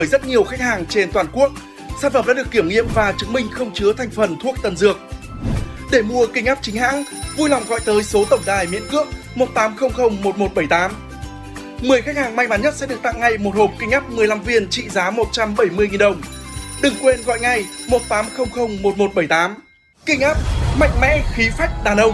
Với rất nhiều khách hàng trên toàn quốc, sản phẩm đã được kiểm nghiệm và chứng minh không chứa thành phần thuốc tân dược. Để mua Kinh Up chính hãng, vui lòng gọi tới số tổng đài miễn cước 18001178. 10 khách hàng may mắn nhất sẽ được tặng ngay một hộp Kinh Up 15 viên trị giá 170.000 đồng. Đừng quên gọi ngay 18001178. Kinh Up, mạnh mẽ khí phách đàn ông.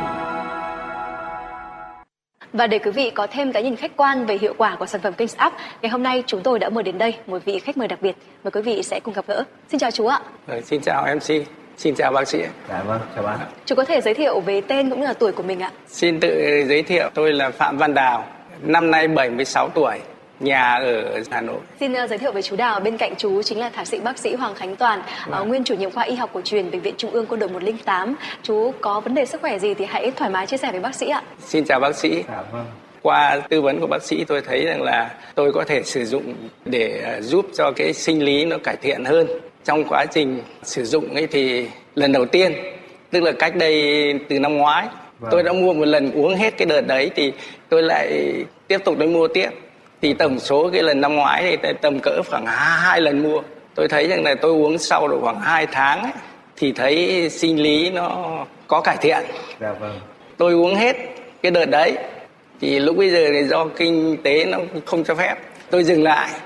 Và để quý vị có thêm cái nhìn khách quan về hiệu quả của sản phẩm Kings Up, ngày hôm nay chúng tôi đã mời đến đây một vị khách mời đặc biệt. Mời quý vị sẽ cùng gặp gỡ. Xin chào chú ạ. Xin chào MC, xin chào bác sĩ. Dạ vâng, chào bác. Chú có thể giới thiệu về tên cũng như là tuổi của mình ạ? Xin tự giới thiệu, tôi là Phạm Văn Đào, năm nay 76 tuổi, nhà ở Hà Nội. Xin giới thiệu về chú Đào, bên cạnh chú chính là thạc sĩ bác sĩ Hoàng Khánh Toàn, nguyên chủ nhiệm khoa y học cổ truyền Bệnh viện Trung ương Quân đội 108. Chú có vấn đề sức khỏe gì thì hãy thoải mái chia sẻ với bác sĩ ạ. Xin chào bác sĩ. Dạ vâng. Qua tư vấn của bác sĩ tôi thấy rằng là tôi có thể sử dụng để giúp cho cái sinh lý nó cải thiện hơn. Trong quá trình sử dụng ấy thì lần đầu tiên, tức là cách đây từ năm ngoái, tôi đã mua một lần uống hết cái đợt đấy thì tôi lại tiếp tục tôi mua tiếp. Thì tổng số cái lần năm ngoái thì tầm cỡ khoảng 2 lần mua. Tôi thấy rằng là tôi uống sau được khoảng 2 tháng ấy, thì thấy sinh lý nó có cải thiện. Dạ vâng. Tôi uống hết cái đợt đấy thì lúc bây giờ thì do kinh tế nó không cho phép, tôi dừng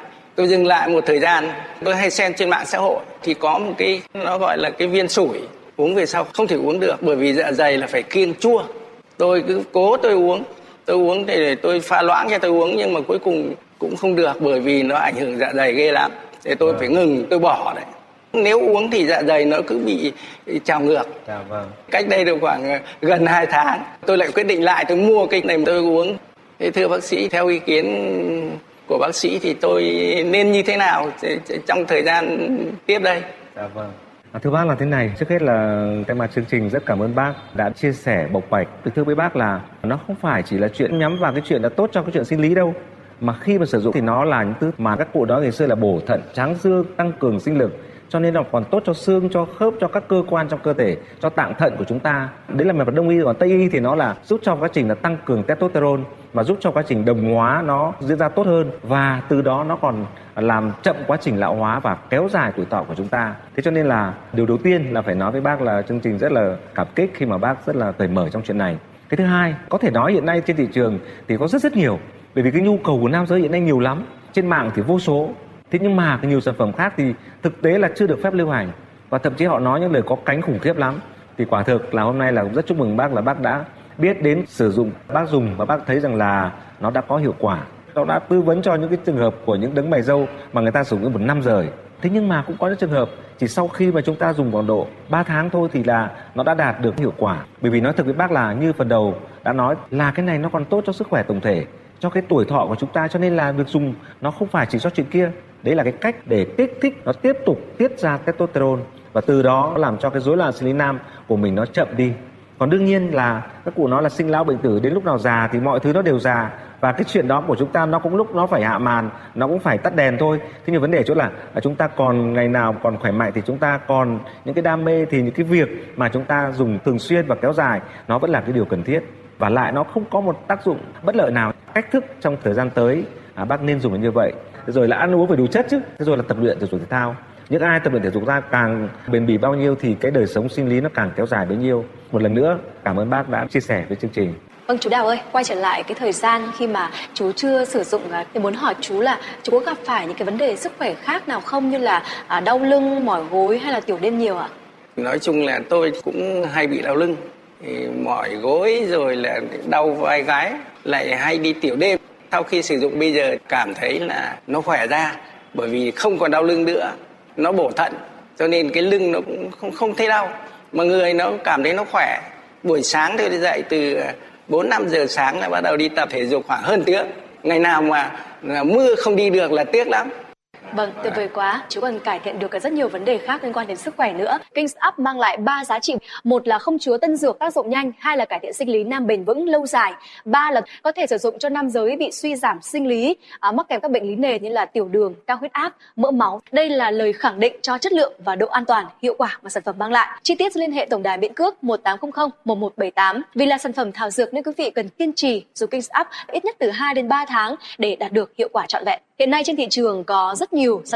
lại một thời gian. Tôi hay xem trên mạng xã hội thì có một cái nó gọi là cái viên sủi, uống về sau không thể uống được bởi vì dạ dày là phải kiêng chua. Tôi cứ cố tôi uống để tôi pha loãng cho tôi uống, nhưng mà cuối cùng cũng không được bởi vì nó ảnh hưởng dạ dày ghê lắm. Thế tôi phải ngừng, tôi bỏ đấy. Nếu uống thì dạ dày nó cứ bị trào ngược. Dạ vâng. Cách đây được khoảng gần 2 tháng, tôi lại quyết định lại tôi mua cái này tôi uống. Thế thưa bác sĩ, theo ý kiến của bác sĩ thì tôi nên như thế nào trong thời gian tiếp đây? Dạ vâng. Thưa bác là thế này, trước hết là thay mặt chương trình rất cảm ơn bác đã chia sẻ bộc bạch. Thưa với bác là nó không phải chỉ là chuyện nhắm vào cái chuyện là tốt cho cái chuyện sinh lý đâu, mà khi mà sử dụng thì nó là những thứ mà các cụ đó ngày xưa là bổ thận, tráng dương, tăng cường sinh lực, cho nên là còn tốt cho xương, cho khớp, cho các cơ quan trong cơ thể, cho tạng thận của chúng ta. Đấy là mặt đông y, còn tây y thì nó là giúp cho quá trình là tăng cường testosterone và giúp cho quá trình đồng hóa nó diễn ra tốt hơn, và từ đó nó còn làm chậm quá trình lão hóa và kéo dài tuổi thọ của chúng ta. Thế cho nên là điều đầu tiên là phải nói với bác là chương trình rất là cảm kích khi mà bác rất là cởi mở trong chuyện này. Cái thứ hai, có thể nói hiện nay trên thị trường thì có rất nhiều, bởi vì cái nhu cầu của nam giới hiện nay nhiều lắm, trên mạng thì vô số. Thế nhưng mà nhiều sản phẩm khác thì thực tế là chưa được phép lưu hành, và thậm chí họ nói những lời có cánh khủng khiếp lắm. Thì quả thực là hôm nay là cũng rất chúc mừng bác là bác đã biết đến sử dụng, bác dùng và bác thấy rằng là nó đã có hiệu quả. Nó đã tư vấn cho những cái trường hợp của những đấng mày râu mà người ta sử dụng 1 năm rồi. Thế nhưng mà cũng có những trường hợp chỉ sau khi mà chúng ta dùng khoảng độ 3 tháng thôi thì là nó đã đạt được hiệu quả. Bởi vì nói thật với bác là như phần đầu đã nói là cái này nó còn tốt cho sức khỏe tổng thể, cho cái tuổi thọ của chúng ta, cho nên là việc dùng nó không phải chỉ cho chuyện kia. Đấy là cái cách để kích thích nó tiếp tục tiết ra testosterone, và từ đó làm cho cái rối loạn sinh lý nam của mình nó chậm đi. Còn đương nhiên là các cụ nói là sinh lão bệnh tử, đến lúc nào già thì mọi thứ nó đều già, và cái chuyện đó của chúng ta nó cũng lúc nó phải hạ màn, nó cũng phải tắt đèn thôi. Thế nhưng vấn đề chỗ là chúng ta còn ngày nào còn khỏe mạnh thì chúng ta còn những cái đam mê, thì những cái việc mà chúng ta dùng thường xuyên và kéo dài nó vẫn là cái điều cần thiết, và lại nó không có một tác dụng bất lợi nào. Cách thức trong thời gian tới bác nên dùng như vậy. Rồi là ăn uống phải đủ chất chứ, rồi là tập luyện thể dục thể thao. Những ai tập luyện thể dục thể thao càng bền bỉ bao nhiêu thì cái đời sống sinh lý nó càng kéo dài bấy nhiêu. Một lần nữa cảm ơn bác đã chia sẻ với chương trình. Vâng, chú Đào ơi, quay trở lại cái thời gian khi mà chú chưa sử dụng thì muốn hỏi chú là chú có gặp phải những cái vấn đề sức khỏe khác nào không, như là đau lưng, mỏi gối hay là tiểu đêm nhiều ạ? Nói chung là tôi cũng hay bị đau lưng, mỏi gối, rồi là đau vai gáy, lại hay đi tiểu đêm. Sau khi sử dụng bây giờ cảm thấy là nó khỏe ra, bởi vì không còn đau lưng nữa, nó bổ thận, cho nên cái lưng nó cũng không thấy đau, mà người nó cảm thấy nó khỏe. Buổi sáng tôi dậy từ 4-5 giờ sáng là bắt đầu đi tập thể dục khoảng hơn tiếng. Ngày nào mà mưa không đi được là tiếc lắm. Vâng, tuyệt vời quá. Chú còn cải thiện được rất nhiều vấn đề khác liên quan đến sức khỏe nữa. Kings Up mang lại 3 giá trị. 1 là không chứa tân dược tác dụng nhanh, 2 là cải thiện sinh lý nam bền vững lâu dài, 3 là có thể sử dụng cho nam giới bị suy giảm sinh lý, mắc kèm các bệnh lý nền như là tiểu đường, cao huyết áp, mỡ máu. Đây là lời khẳng định cho chất lượng và độ an toàn, hiệu quả mà sản phẩm mang lại. Chi tiết liên hệ tổng đài miễn cước 1800 1178. Vì là sản phẩm thảo dược nên quý vị cần kiên trì dùng Kings Up ít nhất từ 2 đến 3 tháng để đạt được hiệu quả trọn vẹn. Hiện nay trên thị trường có rất nhiều nhiều.